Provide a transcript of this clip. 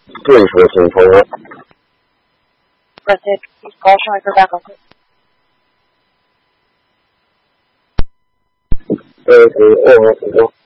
对说清楚。 Please caution with your back up. 对。